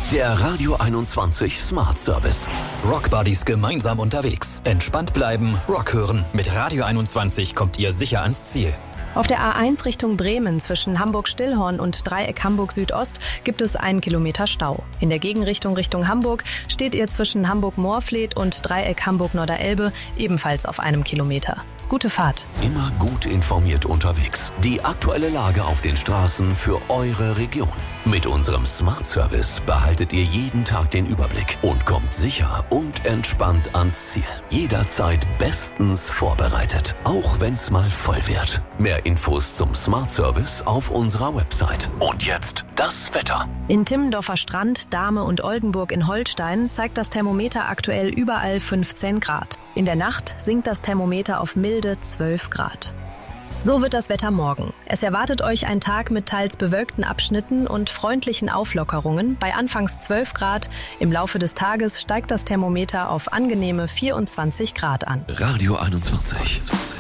Der Radio 21 Smart Service. Rockbuddies gemeinsam unterwegs. Entspannt bleiben, Rock hören. Mit Radio 21 kommt ihr sicher ans Ziel. Auf der A1 Richtung Bremen zwischen Hamburg-Stillhorn und Dreieck Hamburg-Südost gibt es 1 Kilometer Stau. In der Gegenrichtung Richtung Hamburg steht ihr zwischen Hamburg-Moorfleet und Dreieck Hamburg-Norderelbe ebenfalls auf 1 Kilometer. Gute Fahrt. Immer gut informiert unterwegs. Die aktuelle Lage auf den Straßen für eure Region. Mit unserem Smart Service behaltet ihr jeden Tag den Überblick und kommt sicher und entspannt ans Ziel. Jederzeit bestens vorbereitet, auch wenn's mal voll wird. Mehr Infos zum Smart Service auf unserer Website. Und jetzt das Wetter. In Timmendorfer Strand, Dahme und Oldenburg in Holstein zeigt das Thermometer aktuell überall 15 Grad. In der Nacht sinkt das Thermometer auf milde 12 Grad. So wird das Wetter morgen. Es erwartet euch ein Tag mit teils bewölkten Abschnitten und freundlichen Auflockerungen bei anfangs 12 Grad. Im Laufe des Tages steigt das Thermometer auf angenehme 24 Grad an. Radio 21.